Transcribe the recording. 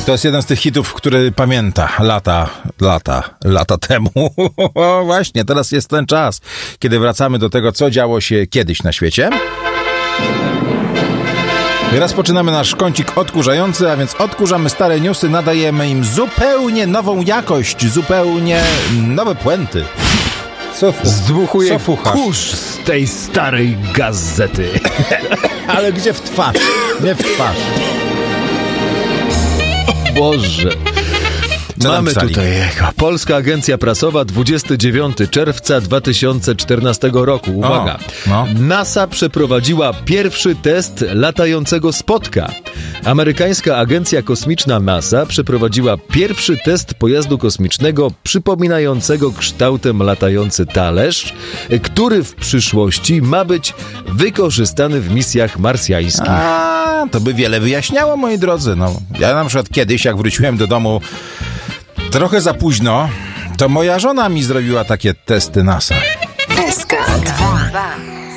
To jest jeden z tych hitów, który pamięta lata temu. Właśnie, teraz jest ten czas, kiedy wracamy do tego, co działo się kiedyś na świecie. I rozpoczynamy nasz kącik odkurzający, a więc odkurzamy stare newsy, nadajemy im zupełnie nową jakość, zupełnie nowe puenty. Zdmuchuje kurz z tej starej gazety. Ale gdzie w twarz? Nie w twarz. Boże. Mamy tutaj Polska Agencja Prasowa, 29 czerwca 2014 roku. Uwaga. NASA przeprowadziła pierwszy test latającego spotka. Amerykańska Agencja Kosmiczna NASA przeprowadziła pierwszy test pojazdu kosmicznego przypominającego kształtem latający talerz, który w przyszłości ma być wykorzystany w misjach marsjańskich. To by wiele wyjaśniało, moi drodzy. Ja na przykład kiedyś, jak wróciłem do domu trochę za późno, to moja żona mi zrobiła takie testy NASA. SK2